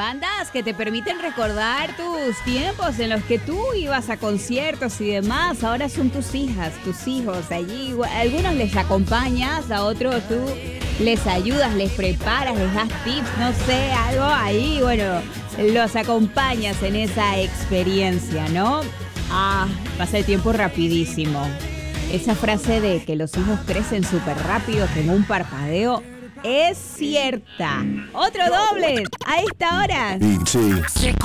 bandas que te permiten recordar tus tiempos en los que tú ibas a conciertos y demás. Ahora son tus hijas, tus hijos allí. A algunos les acompañas, a otros tú les ayudas, les preparas, les das tips, no sé, algo ahí. Bueno, los acompañas en esa experiencia, ¿no? Pasa el tiempo rapidísimo. Esa frase de que los hijos crecen súper rápido, como un parpadeo, es cierta. Otro doble a esta hora.